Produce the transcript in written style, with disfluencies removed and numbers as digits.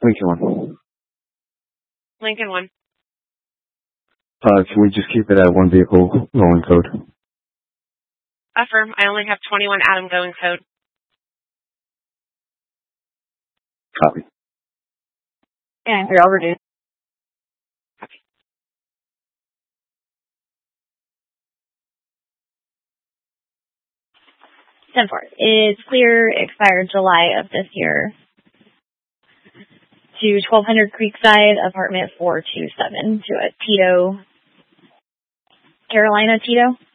Lincoln 1. Lincoln 1. Can we just keep it at one vehicle going code? Affirm. I only have 21 Adam going code. Copy. And you're all reduced. 10-4. It's clear, expired July of this year. To 1200 Creekside, apartment 427, to a Tito, Carolina Tito.